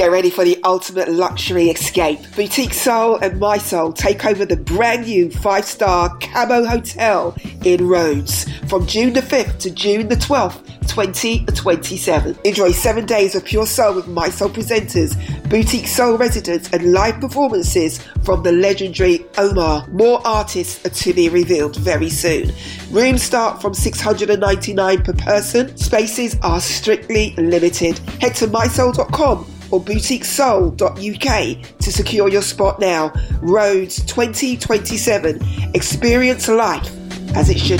Get ready for the ultimate luxury escape. Boutique Soul and My Soul take over the brand new 5-star Camo Hotel in Rhodes from June the 5th to June the 12th, 2027. Enjoy 7 days of pure soul with My Soul presenters, Boutique Soul residents and live performances from the legendary Omar. More artists are to be revealed very soon. Rooms start from $699 per person. Spaces are strictly limited. Head to mysoul.com or boutiquesoul.uk to secure your spot now. Rhodes 2027. Experience life as it should